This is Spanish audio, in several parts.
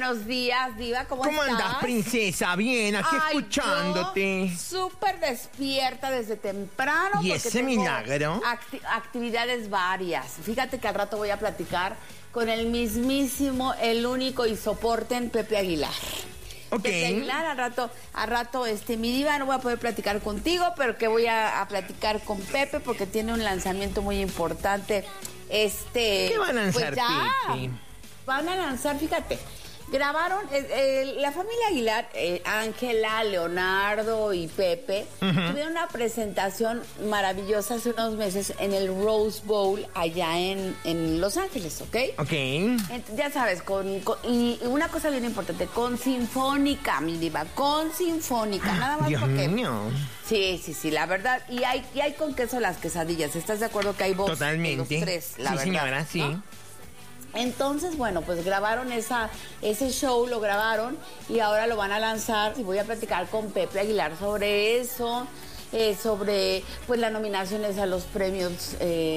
buenos días, Diva. ¿Cómo estás? ¿Cómo andas, princesa? Bien, aquí escuchándote. Súper despierta desde temprano. ¿Y ese milagro? Actividades varias. Fíjate que al rato voy a platicar con el mismísimo, el único y soporten Pepe Aguilar. Ok. Pepe Aguilar, al rato, mi Diva, no voy a poder platicar contigo, pero que voy a platicar con Pepe porque tiene un lanzamiento muy importante. ¿Qué va a lanzar, Pepe? Van a lanzar, fíjate, grabaron, la familia Aguilar, Ángela, Leonardo y Pepe, tuvieron una presentación maravillosa hace unos meses en el Rose Bowl allá en Los Ángeles, ¿ok? Ok. Ya sabes, y una cosa bien importante, con Sinfónica, mi Diva, con Sinfónica, nada más Dios porque... mío. Sí, la verdad, y hay con queso las quesadillas, ¿estás de acuerdo que hay voz? Totalmente. De los tres, la verdad, señora, sí. ¿no? Entonces, bueno, pues grabaron ese show, lo grabaron y ahora lo van a lanzar y voy a platicar con Pepe Aguilar sobre eso, sobre pues las nominaciones a los premios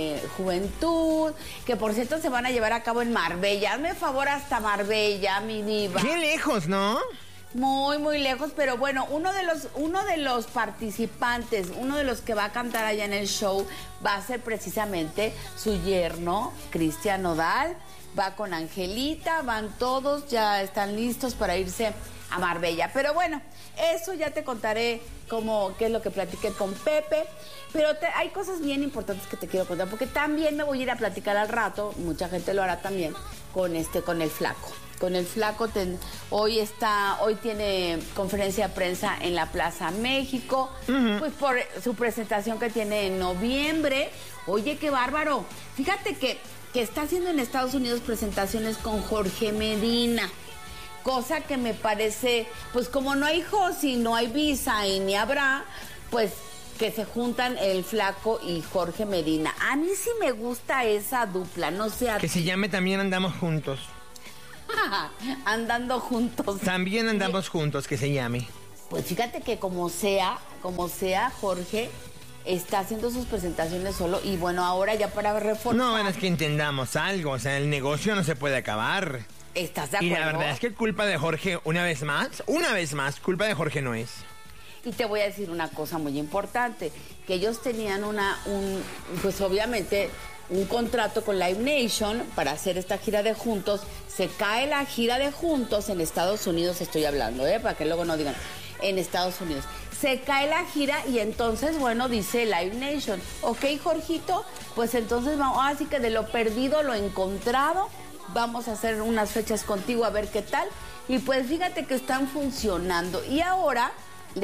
Juventud, que por cierto se van a llevar a cabo en Marbella. Hazme favor hasta Marbella, mi Diva. Qué lejos, ¿no? Muy, muy lejos, pero bueno, uno de los participantes, uno de los que va a cantar allá en el show va a ser precisamente su yerno, Cristian Nodal. Va con Angelita, van todos, ya están listos para irse a Marbella. Pero bueno, eso ya te contaré qué es lo que platiqué con Pepe. Pero hay cosas bien importantes que te quiero contar, porque también me voy a ir a platicar al rato, mucha gente lo hará también, con el Flaco. Con el Flaco, hoy tiene conferencia de prensa en la Plaza México, pues por su presentación que tiene en noviembre. Oye, qué bárbaro. Fíjate que está haciendo en Estados Unidos presentaciones con Jorge Medina, cosa que me parece, pues como no hay Josi, no hay Visa y ni habrá, pues que se juntan el Flaco y Jorge Medina. A mí sí me gusta esa dupla, no sé. Que se llame También Andamos Juntos. Andando juntos. También andamos juntos, que se llame. Pues fíjate que como sea, Jorge está haciendo sus presentaciones solo y bueno, ahora ya para reforzar... No, bueno, es que entendamos algo, o sea, el negocio no se puede acabar. ¿Estás de acuerdo? Y la verdad es que culpa de Jorge, una vez más, culpa de Jorge no es. Y te voy a decir una cosa muy importante, que ellos tenían pues obviamente un contrato con Live Nation para hacer esta gira de juntos. Se cae la gira de juntos en Estados Unidos, estoy hablando, para que luego no digan, en Estados Unidos. Se cae la gira y entonces, bueno, dice Live Nation, ok, Jorgito, pues entonces vamos, así que de lo perdido, lo encontrado, vamos a hacer unas fechas contigo a ver qué tal. Y pues fíjate que están funcionando y ahora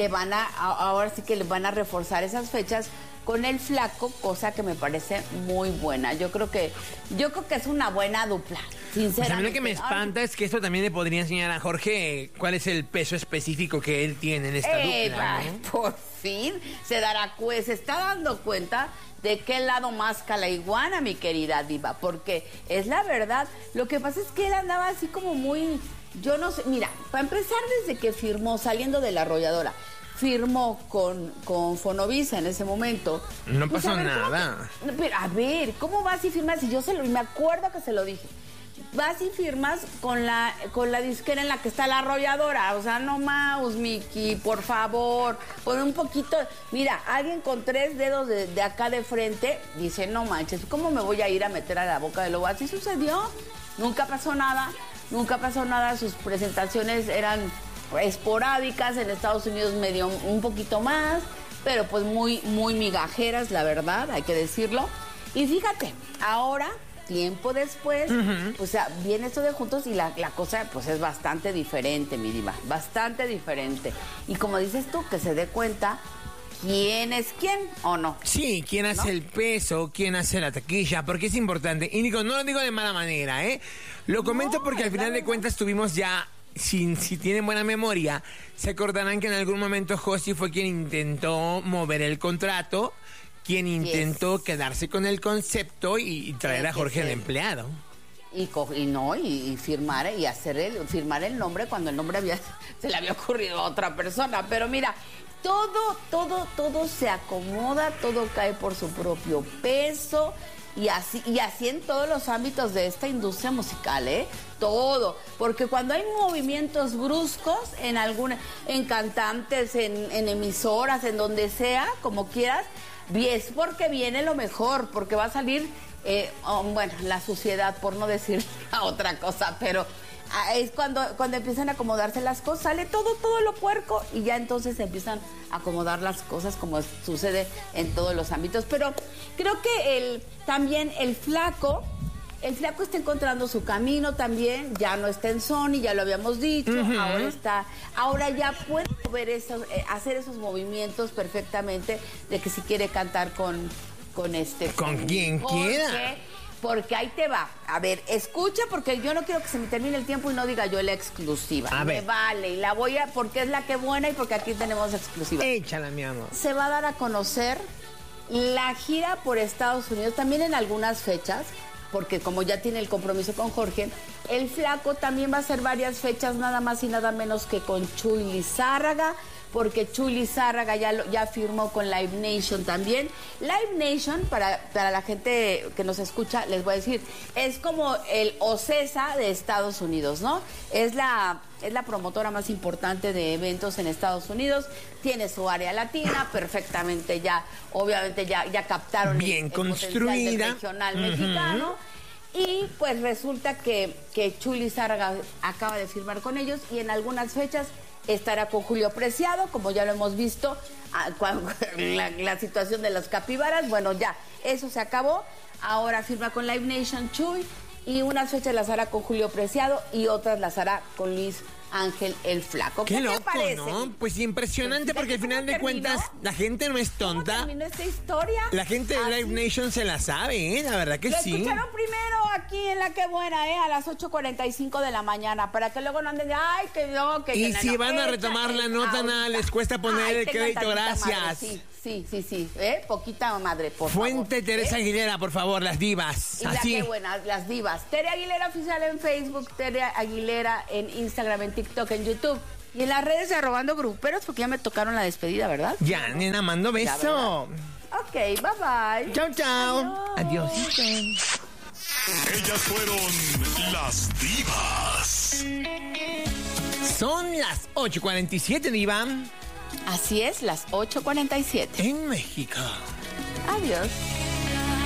sí que le van a reforzar esas fechas con el Flaco, cosa que me parece muy buena. Yo creo que es una buena dupla, sinceramente. Pues a mí lo que me espanta es que esto también le podría enseñar a Jorge cuál es el peso específico que él tiene en esta dupla, ¿no? Por fin se está dando cuenta de qué lado masca la iguana, mi querida Diva, porque es la verdad. Lo que pasa es que él andaba así como muy, yo no sé, mira, para empezar desde que firmó, saliendo de la arrolladora, firmó con Fonovisa en ese momento. No pasó nada. Pero, a ver, ¿cómo vas y firmas? Y me acuerdo que se lo dije. Vas y firmas con la disquera en la que está la arrolladora. O sea, no más, Miki, por favor. Pon un poquito. Mira, alguien con 3 dedos de acá de frente dice, no manches, ¿cómo me voy a ir a meter a la boca del lobo? Así sucedió. Nunca pasó nada. Sus presentaciones eran esporádicas, en Estados Unidos medio un poquito más, pero pues muy, muy migajeras, la verdad, hay que decirlo. Y fíjate, ahora, tiempo después, pues viene esto de juntos y la cosa pues es bastante diferente, mi Diva, bastante diferente. Y como dices tú, que se dé cuenta quién es quién, ¿o no? Sí, quién hace el peso, quién hace la taquilla, porque es importante. Y Nico, no lo digo de mala manera, Lo comento porque al final de cuentas tuvimos ya... Si tienen buena memoria, se acordarán que en algún momento Josi fue quien intentó mover el contrato, quien intentó quedarse con el concepto y traer a Jorge de empleado. Y firmar firmar el nombre cuando el nombre se le había ocurrido a otra persona. Pero mira, todo se acomoda, todo cae por su propio peso. Y así en todos los ámbitos de esta industria musical, todo, porque cuando hay movimientos bruscos en cantantes, en emisoras, en donde sea, como quieras, es porque viene lo mejor, porque va a salir, la suciedad, por no decir otra cosa, pero es cuando empiezan a acomodarse las cosas, sale todo lo puerco y ya entonces se empiezan a acomodar las cosas como sucede en todos los ámbitos. Pero creo que también el flaco está encontrando su camino también, ya no está en Sony, ya lo habíamos dicho, ahora ya puede hacer esos movimientos perfectamente de que si quiere cantar con quien quiera. Porque ahí te va. A ver, escucha, porque yo no quiero que se me termine el tiempo y no diga yo la exclusiva. A ver. Me vale, y la voy a, porque es la que buena y porque aquí tenemos exclusiva. Échala, mi amor. Se va a dar a conocer la gira por Estados Unidos, también en algunas fechas, porque como ya tiene el compromiso con Jorge, el flaco también va a hacer varias fechas, nada más y nada menos que con Chuy Lizárraga, porque Chuy Lizárraga ya firmó con Live Nation también. Live Nation, para la gente que nos escucha, les voy a decir, es como el OCESA de Estados Unidos, ¿no? Es la promotora más importante de eventos en Estados Unidos, tiene su área latina, perfectamente obviamente ya captaron bien el construida, potencial del regional mexicano. Y pues resulta que Chuy Lizárraga acaba de firmar con ellos y en algunas fechas estará con Julio Preciado, como ya lo hemos visto, la situación de las capibaras. Bueno, ya, eso se acabó. Ahora firma con Live Nation Chuy y unas fechas las hará con Julio Preciado y otras las hará con Luis Ángel el Flaco. Qué loco, te parece? ¿no? Pues impresionante, porque al final de cuentas la gente no es tonta. ¿Cómo terminó esta historia? La gente de Live Nation se la sabe, la verdad que sí. Lo escucharon primero aquí en La Que Buena, a las 8:45 de la mañana, para que luego no anden de, ay, que no, que y no, si van a retomar la nota, nada, les cuesta poner el crédito, gracias. Sí, poquita madre, por Fuente favor. Teresa Aguilera, por favor, las divas. Y así. La Que Buena, las divas. Tere Aguilera Oficial en Facebook, Tere Aguilera en Instagram, en TikTok, en YouTube. Y en las redes de Arrobando Gruperos, porque ya me tocaron la despedida, ¿verdad? Ya, nena, mando beso. Ok, bye bye. Chao, chao. Adiós. Ellas fueron las divas. Son las 8:47, diva. Así es, las 8:47. En México. Adiós.